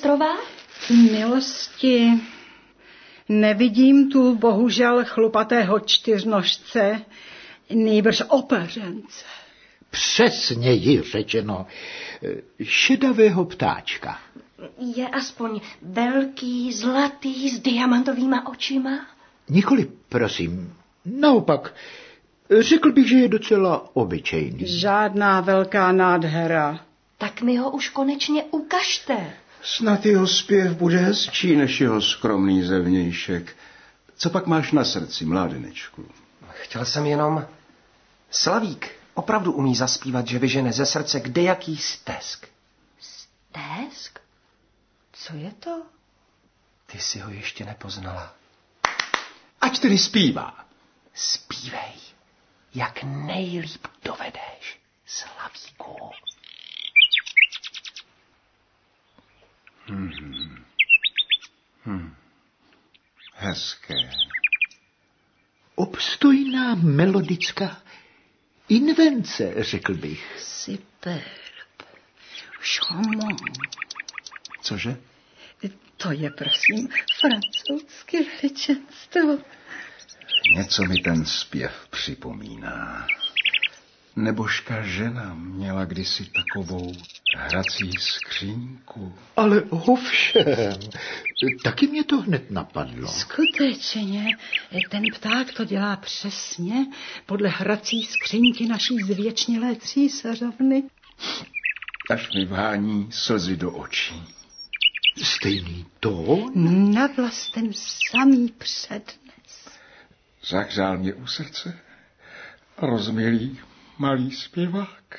mistrová? Milosti, nevidím tu bohužel chlupatého čtyřnožce, nýbrž opeřence. Přesněji řečeno, šedavého ptáčka. Je aspoň velký, zlatý, s diamantovýma očima? Nikoli, prosím. Naopak, řekl bych, že je docela obyčejný. Žádná velká nádhera. Tak mi ho už konečně ukažte. Snad jeho zpěv bude hezčí než jeho skromný zevnějšek. Co pak máš na srdci, mládenečku? Chtěl jsem jenom... Slavík opravdu umí zaspívat, že vyžene ze srdce kdejaký stesk. Stesk? Co je to? Ty si ho ještě nepoznala. Ať tedy zpívá. Zpívej, jak nejlíp dovedeš, Slavíku. Hezké. Obstojná melodická invence, řekl bych. Superb. Charmant. Cože? To je, prosím, francouzské veličenstvo. Něco mi ten zpěv připomíná. Nebožka žena měla kdysi takovou hrací skřínku. Ale ovšem, taky mě to hned napadlo. Skutečně, ten pták to dělá přesně podle hrací skřínky naší zvěčnilé císařovny. Až mi vhání slzy do očí. Stejný tón? Na vlastem samý přednes. Zahřál mě u srdce rozmilý malý zpěvák.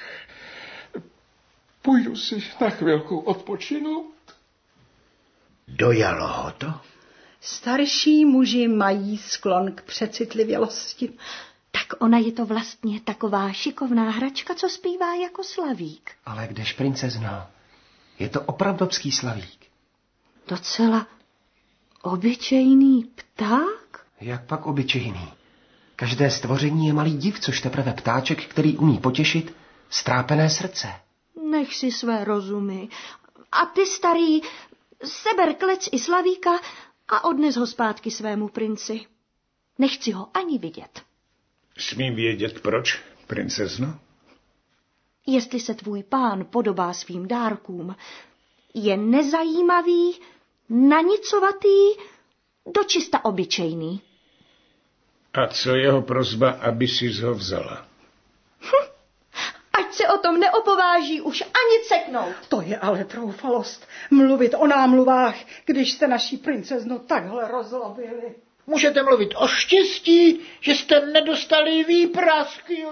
Půjdu si na chvilku odpočinout. Dojalo ho to? Starší muži mají sklon k přecitlivělosti. Tak ona je to vlastně taková šikovná hračka, co zpívá jako Slavík. Ale kdež, princezno, je to opravdovský Slavík. Docela obyčejný pták? Jak pak obyčejný? Každé stvoření je malý div, což teprve ptáček, který umí potěšit strápené srdce. Nech si své rozumy. A ty, starý, seber klec i Slavíka a odnes ho zpátky svému princi. Nechci ho ani vidět. Smím vědět proč, princezno? Jestli se tvůj pán podobá svým dárkům, je nezajímavý, nanicovatý, dočista obyčejný. A co jeho prosba, aby si ho vzala? Ať se o tom neopováží už ani ceknout. To je ale troufalost mluvit o námluvách, když jste naší princeznu takhle rozlobili. Můžete mluvit o štěstí, že jste nedostali výprask. Jo.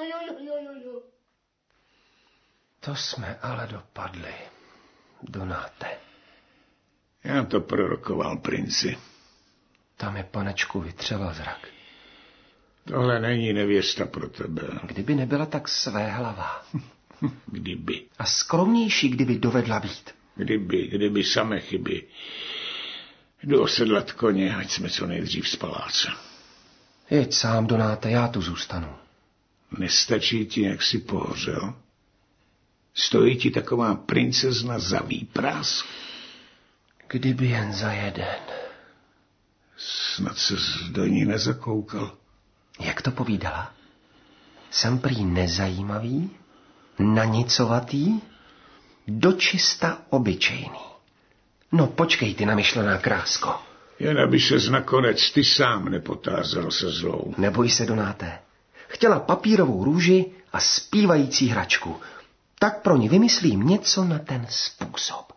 To jsme ale dopadli, Donáte. Já to prorokoval, princi. Tam je, panečku, vytřela zrak. Tohle není nevěsta pro tebe. Kdyby nebyla tak svéhlavá. Kdyby. A skromnější, kdyby dovedla být. Kdyby samé chyby. Jdu osedlat koně, ať jsme co nejdřív z paláce. Jeď sám, Donáte, já tu zůstanu. Nestačí ti, jak si pohořel? Stojí ti taková princezna za výprask? Kdyby jen za jeden. Snad se do ní nezakoukal. Jak to povídala? Jsem prý nezajímavý, nanicovatý, dočista obyčejný. No počkej, ty namyšlená krásko. Jen aby ses nakonec ty sám nepotázal se zlou. Neboj se, Donáte. Chtěla papírovou růži a zpívající hračku. Tak pro ní vymyslím něco na ten způsob.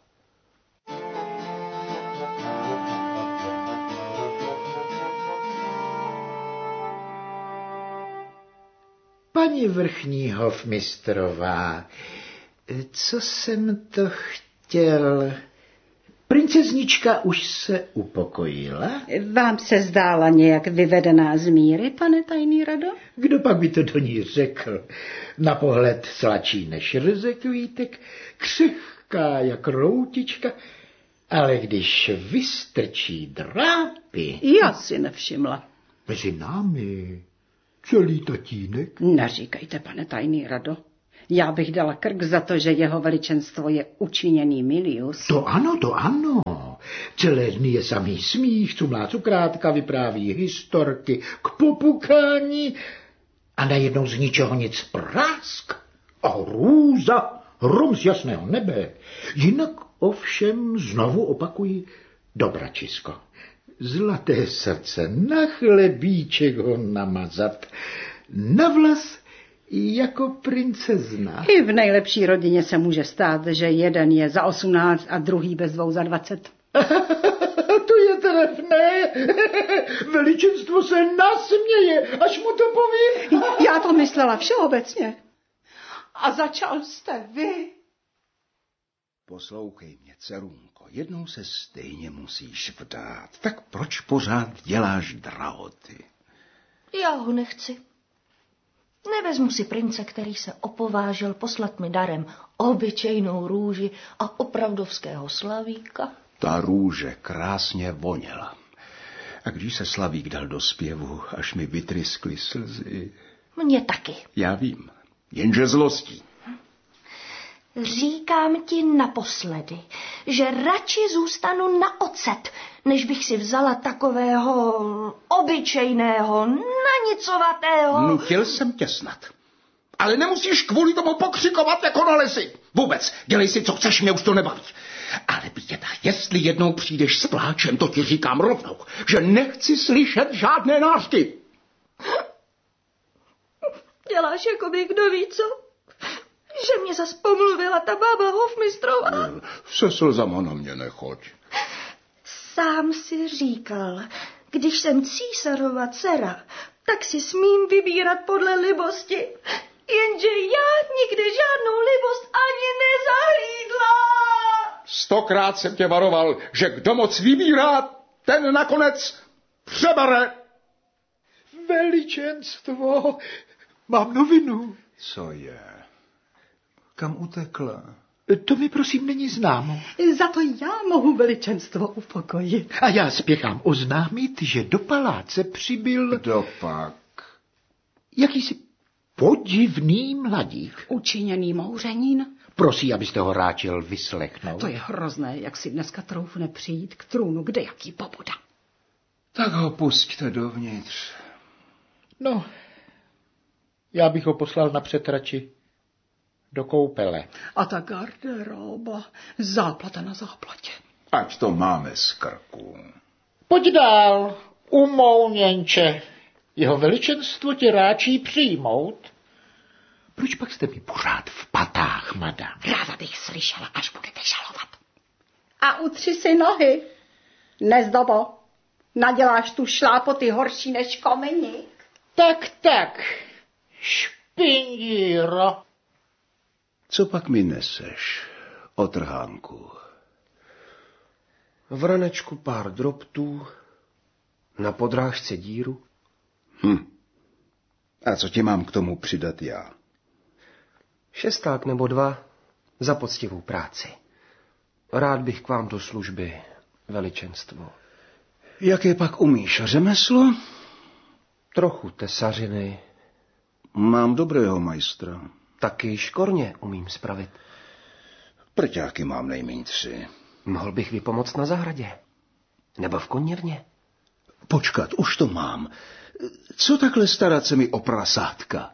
Paní vrchní hofmistrová, co jsem to chtěl... Princeznička už se upokojila? Vám se zdála nějak vyvedená z míry, pane tajný rado? Kdo pak by to do ní řekl? Na pohled sladší než rze kvítek, křehká jak routička, ale když vystrčí drápy... Já si nevšimla. Mezi námi celý tatínek? Neříkejte, pane tajný rado. Já bych dala krk za to, že jeho veličenstvo je učiněný milius. To ano, Celé dny je samý smích, cumlá cukrátka, vypráví historky k popukání a najednou z ničeho nic prásk a hrůza, hrom z jasného nebe. Jinak ovšem znovu opakuji, dobračisko. Zlaté srdce, na chlebíček ho namazat, na vlas jako princezna. I v nejlepší rodině se může stát, že jeden je za 18 a druhý bez 2 za 20. To je trefné. Veličenstvo se nasměje, až mu to povím. Já to myslela všeobecně. A začal jste vy. Poslouchej mě, dcerůnko, jednou se stejně musíš vdát. Tak proč pořád děláš drahoty? Já ho nechci. Nevezmu si prince, který se opovážil poslat mi darem obyčejnou růži a opravdovského slavíka. Ta růže krásně voněla. A když se Slavík dal do zpěvu, až mi vytryskly slzy. Mně taky. Já vím, jenže zlostí. Říkám ti naposledy, že radši zůstanu na ocet, než bych si vzala takového obyčejného, nanicovatého. Nutil jsem tě snad. Ale nemusíš kvůli tomu pokřikovat jako na lesy. Vůbec, dělej si, co chceš, mě už to nebaví. Ale Běta, jestli jednou přijdeš s pláčem, to ti říkám rovnou, že nechci slyšet žádné nářky. Děláš jako by kdo ví co? Že mě zas pomluvila ta bába hofmistrová. Se slzama na mě nechoď. Sám si říkal, když jsem císařova dcera, tak si smím vybírat podle libosti. Jenže já nikdy žádnou libost ani nezahlídla. 100krát jsem tě varoval, že kdo moc vybírá, ten nakonec přebere. Veličenstvo, mám novinu. Co je? Kam utekla? To mi prosím není známo. Za to já mohu veličenstvo upokojit. A já spěchám oznámit, že do paláce přibyl... Kdo pak? Jakýsi podivný mladík. Učiněný mouřenín? Prosí, abyste ho ráčil vyslechnout. To je hrozné, jak si dneska troufne přijít k trůnu, kde jaký pobuda. Tak ho pusťte dovnitř. No, já bych ho poslal na přetrači do koupele. A ta garderoba, záplata na záplatě. Ať to máme z krku. Pojď dál, umouněnče. Jeho veličenstvo tě ráčí přijmout. Proč pak jste mi pořád v patách, madam? Ráda bych slyšela, až budete žalovat. A utři si nohy. Nezdobo, naděláš tu šlápoty horší než komeník. Tak, špindíro. Co pak mi neseš, otrhánku? V ranečku pár drobtů, na podrážce díru. A co ti mám k tomu přidat já? 6 nebo 2 za poctivou práci. Rád bych k vám do služby, veličenstvo. Jaké pak umíš řemeslo? Trochu tesařiny. Mám dobrého majstra. Taky škorně umím spravit. Prťáky mám nejméně 3. Mohl bych vypomoct na zahradě. Nebo v koněvně. Počkat, už to mám. Co takhle starat se mi o prasátka?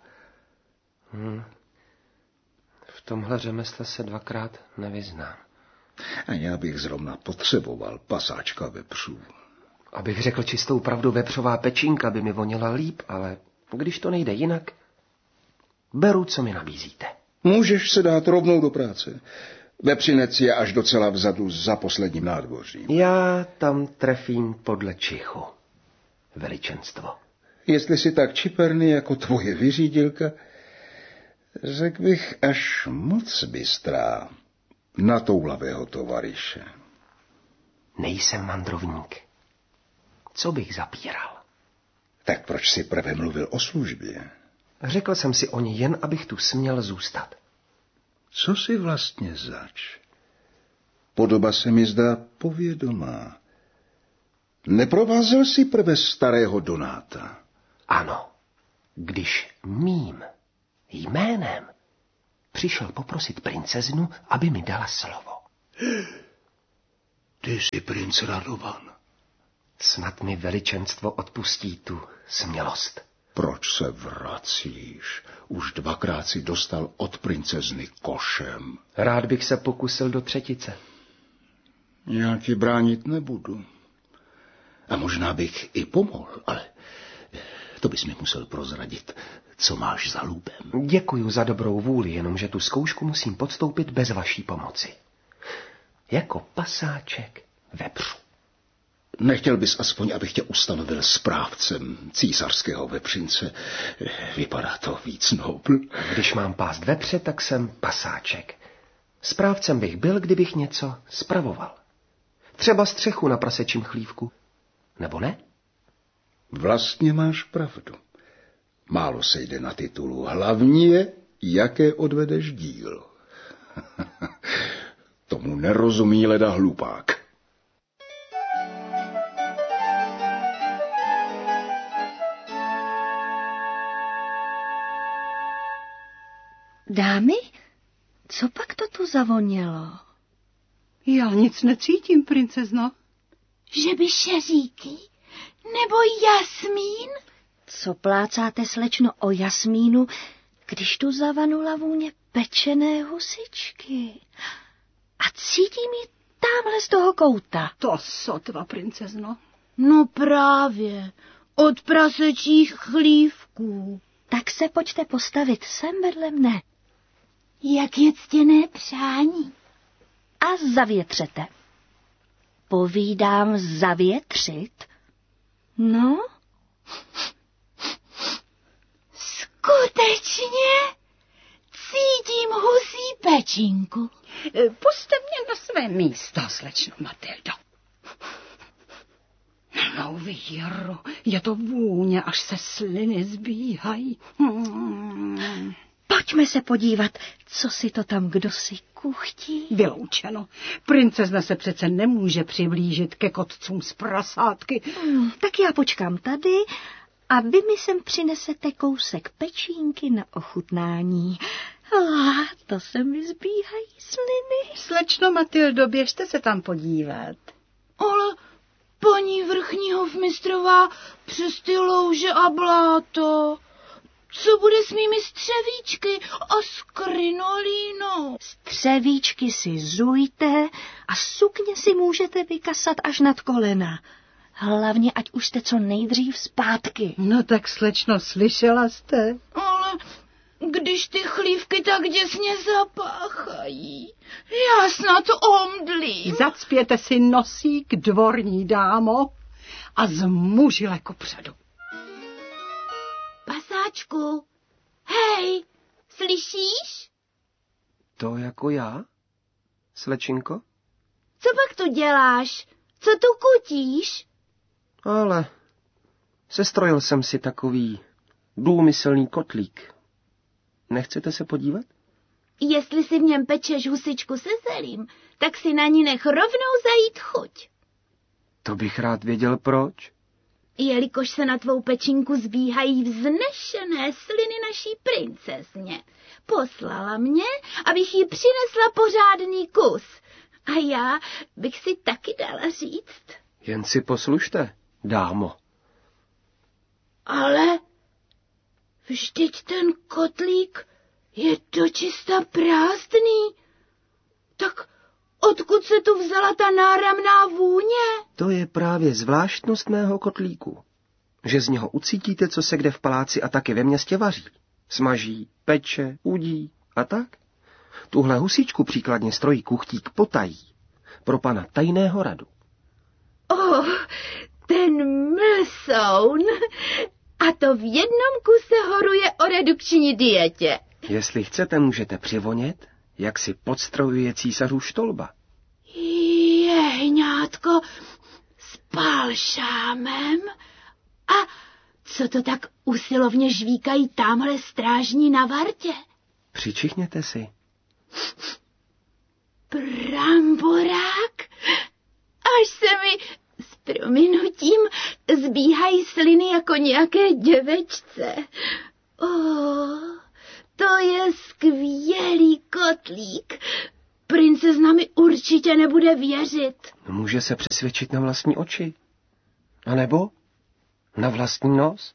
V tomhle řemesle se 2krát nevyznám. A já bych zrovna potřeboval pasáčka vepřů. Abych řekl čistou pravdu, vepřová pečínka by mi voněla líp, ale když to nejde jinak, beru, co mi nabízíte. Můžeš se dát rovnou do práce. Vepřinec je až docela vzadu za posledním nádvořím. Já tam trefím podle čichu, veličenstvo. Jestli jsi tak čiperný jako tvoje vyřídilka, řekl bych až moc bystrá na toulavého tovaryše. Nejsem mandrovník. Co bych zapíral? Tak proč si prvé mluvil o službě? Řekl jsem si o ní jen, abych tu směl zůstat. Co si vlastně zač? Podoba se mi zdá povědomá. Neprovázel si prve starého Donáta? Ano, když mým jménem přišel poprosit princeznu, aby mi dala slovo. Ty jsi princ Radovan. Snad mi veličenstvo odpustí tu smělost. Proč se vracíš? Už 2krát si dostal od princezny košem. Rád bych se pokusil do třetice. Já ti bránit nebudu. A možná bych i pomohl, ale to bys mi musel prozradit, co máš za lubem. Děkuju za dobrou vůli, jenomže tu zkoušku musím podstoupit bez vaší pomoci. Jako pasáček vepřu. Nechtěl bys aspoň, abych tě ustanovil správcem císařského vepřince? Vypadá to víc nobl. Když mám pást vepře, tak jsem pasáček. Správcem bych byl, kdybych něco spravoval. Třeba střechu na prasečím chlívku. Nebo ne? Vlastně máš pravdu. Málo se jde na titulu. Hlavní je, jaké odvedeš dílo. Tomu nerozumí leda hlupák. Dámy, co pak to tu zavonělo? Já nic necítím, princezno. Že by šeříky? Nebo jasmín? Co plácáte, slečno, o jasmínu, když tu zavanula vůně pečené husičky? A cítím ji tamhle z toho kouta. To sotva, princezno. No právě, od prasečích chlívků. Tak se pojďte postavit sem vedle mne. Jak je ctěné přání. A zavětřete. Povídám zavětřit. No? Skutečně? Cítím husí pečinku. Pusťte mě na své místo, slečno Matildo. No, Víru, je to vůně, až se sliny zbíhají. Pojďme se podívat, co si to tam kdosi kuchtí. Vyloučeno. Princezna se přece nemůže přiblížit ke kotcům z prasátky. Tak já počkám tady a vy mi sem přinesete kousek pečínky na ochutnání. To se mi zbíhají sliny. Slečno Matildo, běžte se tam podívat. Ale paní vrchního vmistrová přes ty louže a bláto. Co bude s mými střevíčky a s krinolínou? Střevíčky si zujte a sukně si můžete vykasat až nad kolena. Hlavně, ať už jste co nejdřív zpátky. No tak, slečno, slyšela jste? Ale když ty chlívky tak děsně zapáchají, já snad omdlím. Zacpěte si nosík, dvorní dámo, a zmužile kupředu. Pasáčku, hej, slyšíš? To jako já? Slečinko? Co pak tu děláš? Co tu kutíš? Ale sestrojil jsem si takový důmyslný kotlík. Nechcete se podívat? Jestli si v něm pečeš husičku se zelím, tak si na ní nech rovnou zajít chuť. To bych rád věděl proč. Jelikož se na tvou pečinku zbíhají vznešené sliny naší princezně. Poslala mě, abych jí přinesla pořádný kus. A já bych si taky dala říct. Jen si poslušte, dámo. Ale vždyť ten kotlík je dočista prázdný. Tak odkud se tu vzala ta náramná vůně? To je právě zvláštnost mého kotlíku, že z něho ucítíte, co se kde v paláci a taky ve městě vaří. Smaží, peče, udí a tak. Tuhle husičku příkladně strojí kuchtík potají pro pana tajného radu. Ten mlsoun. A to v jednom kuse horuje o redukční dietě. Jestli chcete, můžete přivonět, jak si podstrojuje císařův štolba. Jehňátko, s balšámem? A co to tak usilovně žvíkají tamhle strážní na vartě? Přičichněte si. Bramborák? Až se mi s prominutím zbíhají sliny jako nějaké děvečce. To je skvělý kotlík. Princezna mi určitě nebude věřit. Může se přesvědčit na vlastní oči. A nebo na vlastní nos.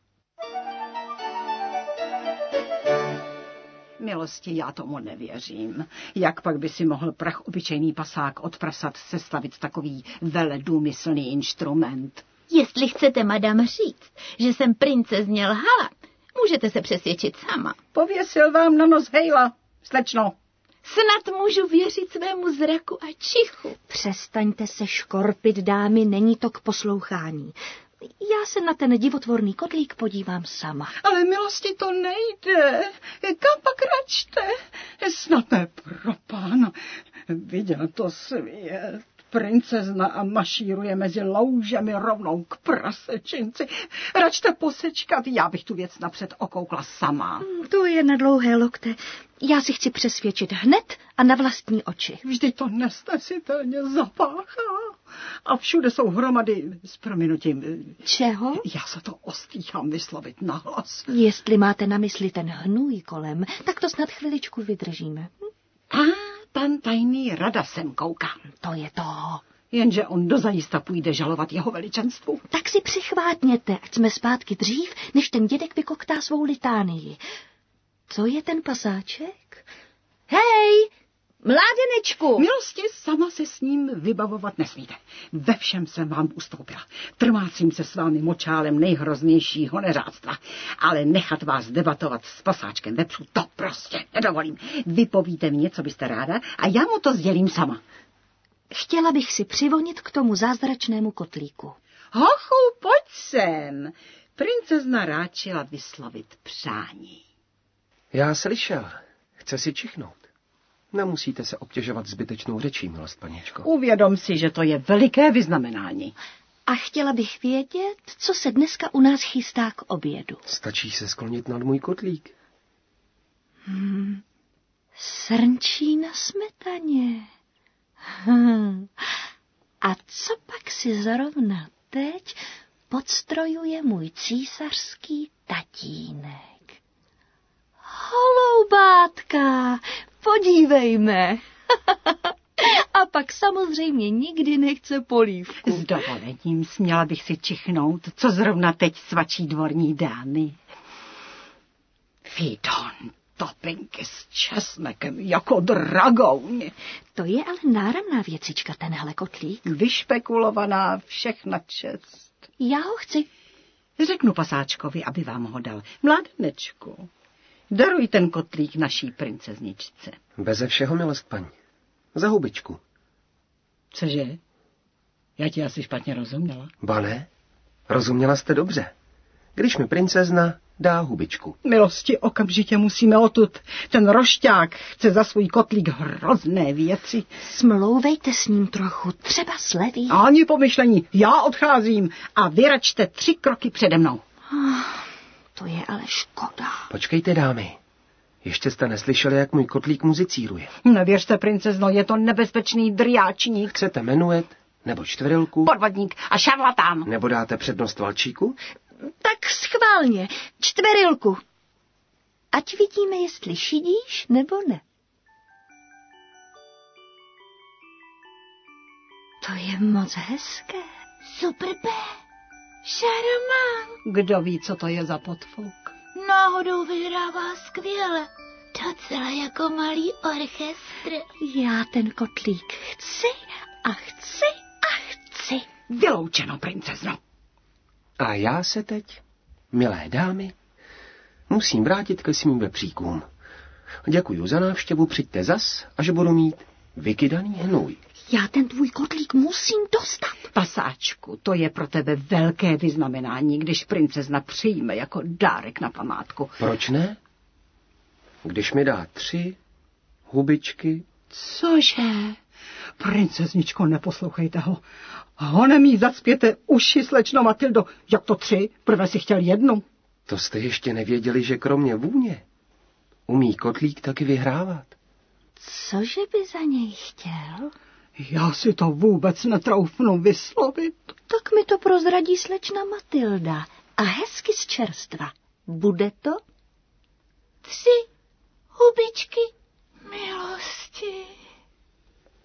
Milosti, já tomu nevěřím. Jak pak by si mohl obyčejný pasák od prasat sestavit takový veledůmyslný inštrument? Jestli chcete, madam, říct, že jsem princezně lhala, můžete se přesvědčit sama. Pověsil vám na nos hejla, slečno. Snad můžu věřit svému zraku a čichu. Přestaňte se škorpit, dámy, není to k poslouchání. Já se na ten divotvorný kotlík podívám sama. Ale milosti to nejde. Kam pak račte? Snad ne pro pána. Viděl to svět. Princezna a mašíruje mezi loužemi rovnou k prasečinci. Račte posečkat, já bych tu věc napřed okoukla sama. To je na dlouhé lokte. Já si chci přesvědčit hned a na vlastní oči. Vždyť to nesnesitelně zapáchá. A všude jsou hromady s prominutím. Čeho? Já se to ostýchám vyslovit nahlas. Jestli máte na mysli ten hnůj kolem, tak to snad chviličku vydržíme. Pan tajný rada sem koukám. To je to. Jenže on dozajista půjde žalovat jeho veličenstvu. Tak si přichvátněte, ať jsme zpátky dřív, než ten dědek vykoktá svou litánii. Co je ten pasáček? Hej, mládenečku! Milosti, sama se s ním vybavovat nesmíte. Ve všem jsem vám ustoupila. Trmácím se s vámi močálem nejhroznějšího neřádstva. Ale nechat vás debatovat s pasáčkem vepřů, to prostě nedovolím. Vypovíte mi něco, byste ráda, a já mu to sdělím sama. Chtěla bych si přivonit k tomu zázračnému kotlíku. Hochu, pojď sem. Princezna ráčila vyslovit přání. Já slyšel. Chce si čichnout. Nemusíte se obtěžovat zbytečnou řečí, milost paněčko. Uvědom si, že to je veliké vyznamenání. A chtěla bych vědět, co se dneska u nás chystá k obědu. Stačí se sklonit nad můj kotlík. Srnčí na smetaně. A co pak si zrovna teď podstrojuje můj císařský tatínek? Holoubátka, podívejme. A pak samozřejmě nikdy nechce polívku. S dovolením směla bych si čichnout, co zrovna teď svačí dvorní dámy. Fidon, topinky s česnekem jako dragouň. To je ale náramná věcička, tenhle kotlík. Vyšpekulovaná všechna čest. Já ho chci. Řeknu pasáčkovi, aby vám ho dal. Mládenečku, daruj ten kotlík naší princezničce. Beze všeho, milost paní. Za hubičku. Cože? Já ti asi špatně rozuměla. Ba ne? Rozuměla jste dobře. Když mi princezna dá hubičku. Milosti, okamžitě musíme odtud. Ten rošťák chce za svůj kotlík hrozné věci. Smlouvejte s ním trochu, třeba sleví. Ani pomyšlení, já odcházím a vyračte 3 kroky přede mnou. To je ale škoda. Počkejte, dámy. Ještě jste neslyšeli, jak můj kotlík muzicíruje. Nevěřte, princezno, je to nebezpečný driáčník. Chcete menuet, nebo čtverilku, Podvodník a šarlatán. nebo dáte přednost valčíku? Tak schválně, čtverilku. Ať vidíme, jestli šidíš, nebo ne. To je moc hezké. Superbe, šarmant. Kdo ví, co to je za podfouk? Náhodou vyhrává skvěle. Docela jako malý orchestr. Já ten kotlík chci a chci a chci. Vyloučeno, princezno. A já se teď, milé dámy, musím vrátit ke svým vepříkům. Děkuju za návštěvu, přijďte zas, až budu mít vykydaný hnůj. Já ten tvůj kotlík musím dostat. Pasáčku, to je pro tebe velké vyznamenání, když princezna přijme jako dárek na památku. Proč ne? Když mi dá 3 hubičky. Cože? Princezničko, neposlouchejte ho. Honem jí zacpěte uši, slečno Matildo. Jak to 3? Prvé si chtěl 1. To jste ještě nevěděli, že kromě vůně umí kotlík taky vyhrávat. Cože by za něj chtěl? Já si to vůbec netroufnu vyslovit. Tak mi to prozradí slečna Matilda. A hezky z čerstva. Bude to? 3 hubičky milosti.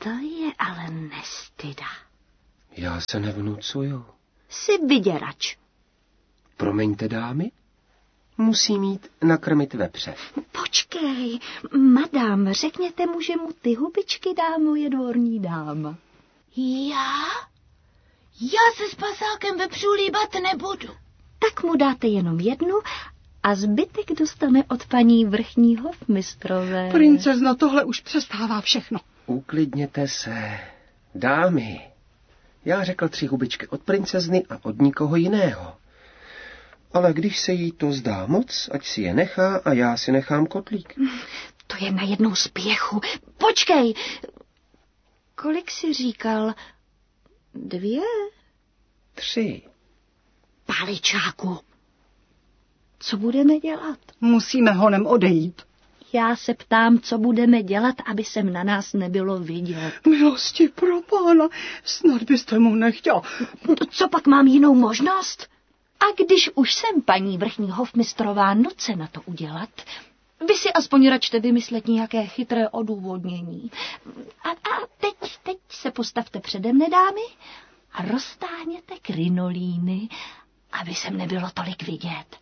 To je ale nestyda. Já se nevnucuju. Jsi vyděrač. Promiňte, dámy, musí mít nakrmit vepře. Počkej, madam, řekněte mu, že mu ty hubičky dá moje dvorní dáma. Já? Já se s pasákem vepřů líbat nebudu. Tak mu dáte jenom jednu a zbytek dostane od paní vrchní hofmistrové. Princezno, tohle už přestává všechno. Uklidněte se. Dámy, já řekl 3 hubičky od princezny a od nikoho jiného. Ale když se jí to zdá moc, ať si je nechá a já si nechám kotlík. To je na jednou spěchu. Počkej! Kolik jsi říkal? 2? 3. Paličáku. Co budeme dělat? Musíme honem odejít. Já se ptám, co budeme dělat, aby sem na nás nebylo vidět. Milosti pro pána, snad byste mu nechtěl. Co pak mám jinou možnost? A když už jsem paní vrchní hofmistrová nucena to udělat, vy si aspoň račte vymyslet nějaké chytré odůvodnění. A teď se postavte přede mne, dámy, a roztáhněte krinolíny, aby sem nebylo tolik vidět.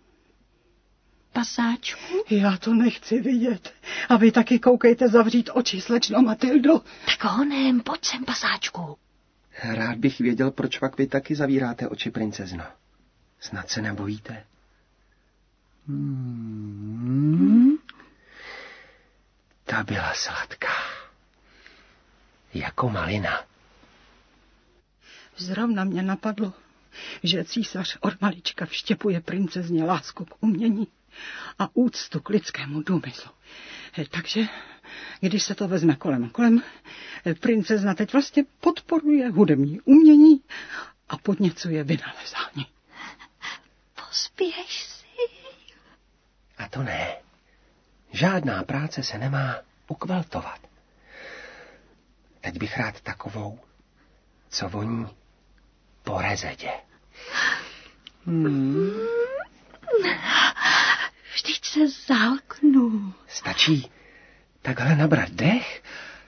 Pasáčku? Já to nechci vidět. A vy taky koukejte zavřít oči, slečno Matildo. Tak honem, pojď sem, pasáčku. Rád bych věděl, proč pak vy taky zavíráte oči, princezno. Snad se nebojíte? Ta byla sladká. Jako malina. Zrovna mě napadlo, že císař od malička vštěpuje princezně lásku k umění a úctu k lidskému důmyslu. Takže, když se to vezme kolem, princezna teď vlastně podporuje hudební umění a podněcuje vynalezání. Pospěš si. A to ne. Žádná práce se nemá ukvaltovat. Teď bych rád takovou, co voní po rezedě. Vždyť se zálknu. Stačí takhle nabrat dech?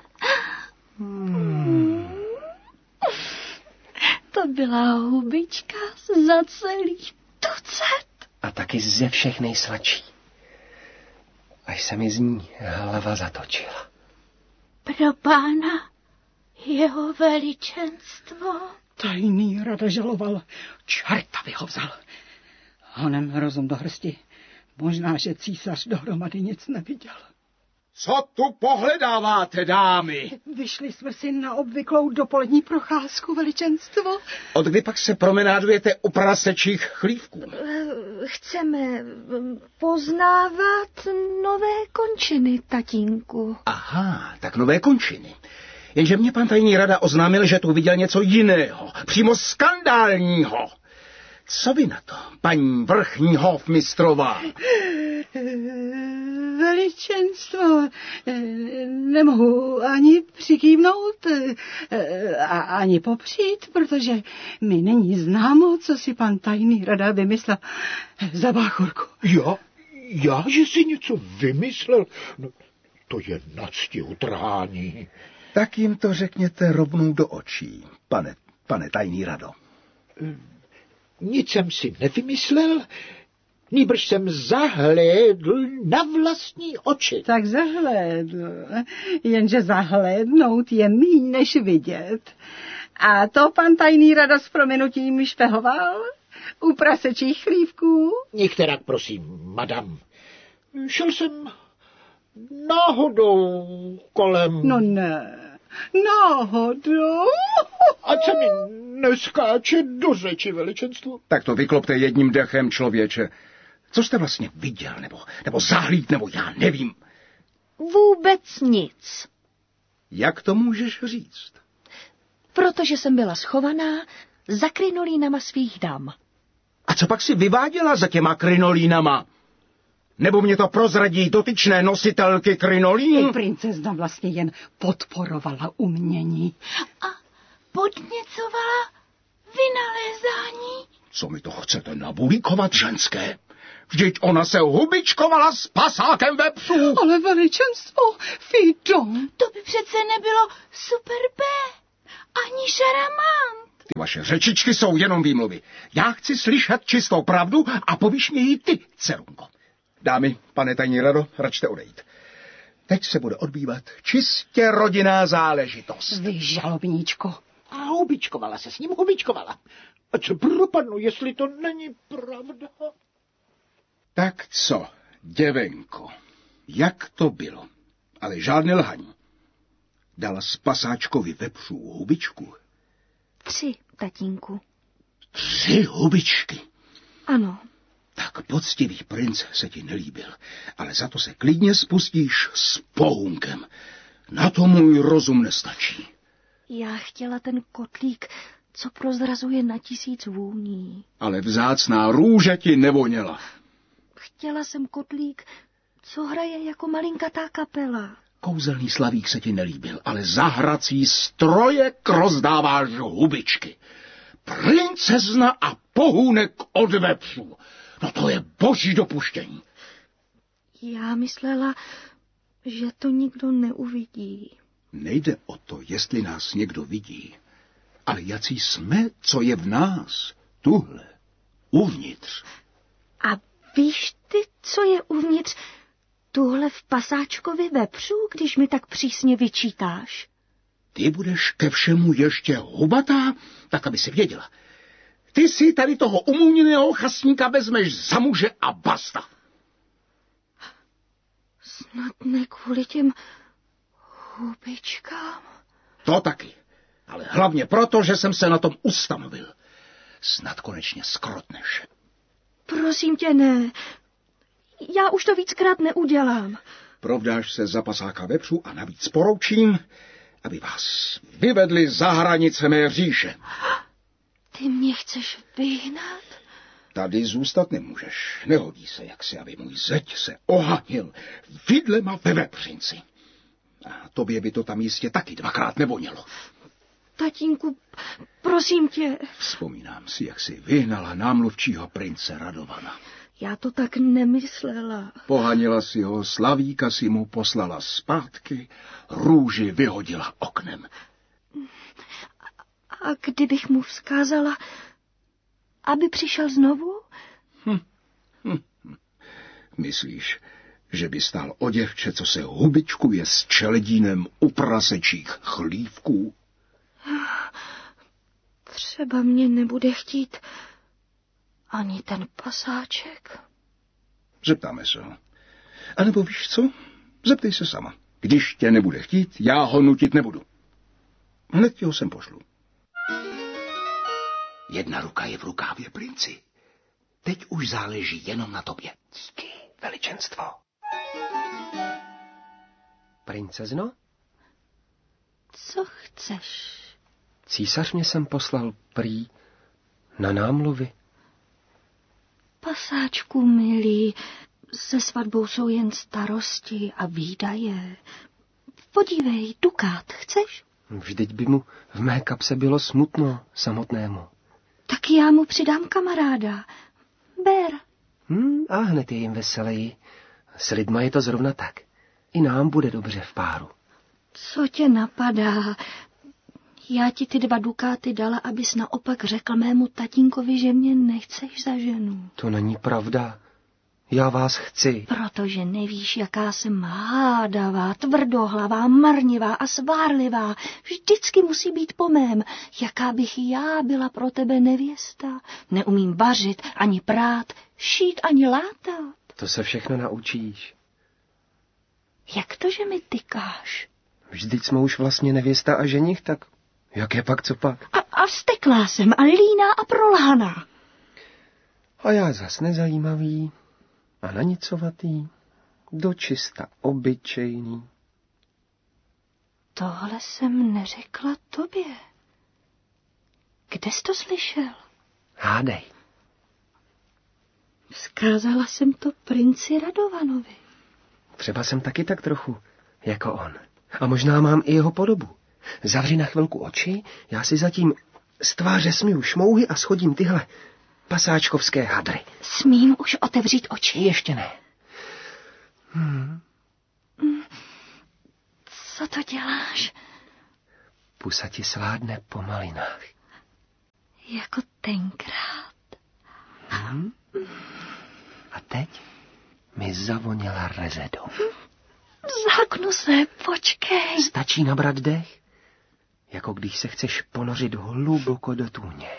To byla hubička za celých 20. A taky ze všech nejsladší. Až se mi z ní hlava zatočila. Pro pána, jeho veličenstvo. Tajný rada žaloval, čerta by ho vzal. Honem rozum do hrsti. Možná, že císař dohromady nic neviděl. Co tu pohledáváte, dámy? Vyšli jsme si na obvyklou dopolední procházku, veličenstvo. Od kdy pak se promenádujete u prasečích chlívků? Chceme poznávat nové končiny, tatínku. Aha, tak nové končiny. Jenže mě pan tajný rada oznámil, že tu viděl něco jiného, přímo skandálního. Co vy na to, paní vrchní hofmistrová? Veličenstvo, nemohu ani přikývnout, ani popřít, protože mi není známo, co si pan tajný rada vymyslel za báchorku. Já, že si něco vymyslel? No, to je nadsti utrhání. Tak jim to řekněte rovnou do očí, pane tajný rado. Nic jsem si nevymyslel, nýbrž jsem zahlédl na vlastní oči. Tak zahlédl, jenže zahlédnout je míň než vidět. A to pan tajný rada s prominutím špehoval u prasečích chlívků? Nikterak, prosím, madam. Šel jsem náhodou kolem... No ne, náhodou. Ať se mi neskáče do řeči, veličenstvo. Tak to vyklopte jedním dechem, člověče. Co jste vlastně viděl, nebo zahlíd, nebo já nevím. Vůbec nic. Jak to můžeš říct? Protože jsem byla schovaná za krinolínama svých dam. A co pak si vyváděla za těma krinolínama? Nebo mě to prozradí dotyčné nositelky krinolín? Princezna vlastně jen podporovala umění. A podněcovala vynalézání. Co mi to chcete nabulíkovat, ženské? Vždyť ona se hubičkovala s pasákem vepřů. Ale veličenstvo, Fido. To by přece nebylo super B, ani šaramant. Ty vaše řečičky jsou jenom výmluvy. Já chci slyšet čistou pravdu a povíš mě ji ty, dcerunko. Dámy, pane tajní rado, račte odejít. Teď se bude odbývat čistě rodinná záležitost. Vy žalobníčko. A hubičkovala se s ním, hubičkovala. A co propadnu, jestli to není pravda? Tak co, děvenko, jak to bylo? Ale žádné lhaní. Dala spasáčkovi vepřů hubičku? 3, tatínku. 3 hubičky? Ano. Tak poctivý princ se ti nelíbil, ale za to se klidně spustíš s pohůnkem. Na to můj rozum nestačí. Já chtěla ten kotlík, co prozrazuje na 1000 vůní. Ale vzácná růže ti nevoněla. Chtěla jsem kotlík, co hraje jako malinkatá kapela. Kouzelný slavík se ti nelíbil, ale za hrací strojek rozdáváš hubičky. Princezna a pohůnek od vepřů. No to je boží dopuštění. Já myslela, že to nikdo neuvidí. Nejde o to, jestli nás někdo vidí, ale jací jsme, co je v nás, tuhle, uvnitř. A víš ty, co je uvnitř tuhle v pasáčkovi vepřů, když mi tak přísně vyčítáš? Ty budeš ke všemu ještě hubatá, tak aby si věděla. Ty si tady toho umůněného chasníka vezmeš za muže a basta. Snad ne kvůli těm hubičkám. To taky, ale hlavně proto, že jsem se na tom ustanovil. Snad konečně skrotneš. Prosím tě, ne. Já už to víckrát neudělám. Provdáš se za pasáka vepřů a navíc poroučím, aby vás vyvedli za hranice mé říše. Ty mě chceš vyhnat? Tady zůstat nemůžeš. Nehodí se, jak si, aby můj zeď se ohanil vidlema ve vepřinci. A tobě by to tam jistě taky 2krát nevonělo. Tatínku, prosím tě. Vzpomínám si, jak si vyhnala námluvčího prince Radovana. Já to tak nemyslela. Pohanila si ho, slavíka si mu poslala zpátky, růži vyhodila oknem. A kdybych mu vzkázala, aby přišel znovu? Myslíš, že by stál o děvče, co se hubičkuje s čeledínem u prasečích chlívků? Třeba mě nebude chtít ani ten pasáček. Zeptáme se ho. A nebo víš co? Zeptej se sama. Když tě nebude chtít, já ho nutit nebudu. Hned ti ho sem pošlu. Jedna ruka je v rukávě princi. Teď už záleží jenom na tobě. Díky, veličenstvo. Princezno? Co chceš? Císař mě sem poslal prý na námluvy. Pasáčku, milý, se svatbou jsou jen starosti a výdaje. Podívej, dukát, chceš? Vždyť by mu v mé kapse bylo smutno samotnému. Tak já mu přidám kamaráda. Ber. A hned je jim veseleji. S lidma je to zrovna tak. I nám bude dobře v páru. Co tě napadá? Já ti ty 2 dukáty dala, abys naopak řekl mému tatínkovi, že mě nechceš za ženu. To není pravda. Já vás chci. Protože nevíš, jaká jsem hádavá, tvrdohlavá, marnivá a svárlivá. Vždycky musí být po mém. Jaká bych já byla pro tebe nevěsta. Neumím vařit, ani prát, šít, ani látat. To se všechno naučíš. Jak to, že mi tykáš? Vždyť jsme už vlastně nevěsta a ženich, tak jak je pak, co pak? A vzteklá jsem a líná a prolhaná. A já zas nezajímavý a nanicovatý, dočista obyčejný. Tohle jsem neřekla tobě. Kde jsi to slyšel? Hádej. Vzkázala jsem to princi Radovanovi. Třeba jsem taky tak trochu jako on. A možná mám i jeho podobu. Zavři na chvilku oči, já si zatím z tváře smiju šmouhy a schodím tyhle pasáčkovské hadry. Smím už otevřít oči? Ještě ne. Co to děláš? Pusa ti sládne po malinách. Jako tenkrát. A teď mi zavoněla rezedou. Záknu se, počkej. Stačí nabrat dech, jako když se chceš ponořit hluboko do tůně.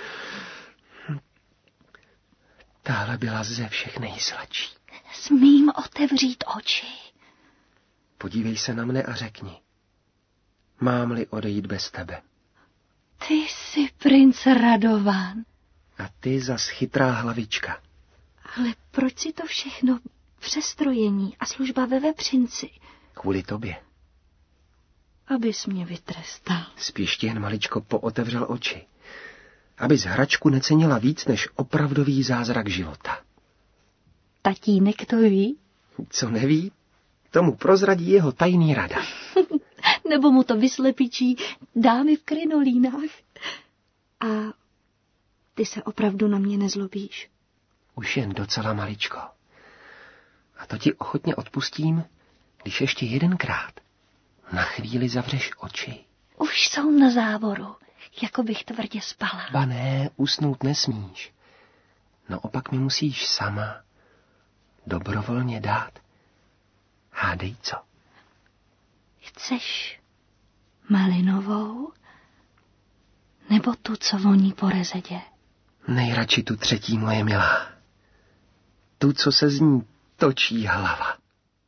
Tahle byla ze všech nejsladší. Smím otevřít oči? Podívej se na mne a řekni, mám-li odejít bez tebe? Ty jsi princ Radovan. A ty zas chytrá hlavička. Ale proč si to všechno přestrojení a služba ve vepřinci? Kvůli tobě. Abys mě vytrestal. Spíš ti jen maličko pootevřel oči. Abys hračku necenila víc než opravdový zázrak života. Tatínek to ví? Co neví, tomu prozradí jeho tajný rada. Nebo mu to vyslepičí dámy v krinolínách. A ty se opravdu na mě nezlobíš? Už jen docela maličko. A to ti ochotně odpustím, když ještě jedenkrát na chvíli zavřeš oči. Už jsou na závoru, jako bych tvrdě spala. Ba ne, usnout nesmíš. No opak mi musíš sama dobrovolně dát. Hádej co? Chceš malinovou? Nebo tu, co voní po rezedě? Nejradši tu třetí, moje milá. Tu, co se z ní točí hlava.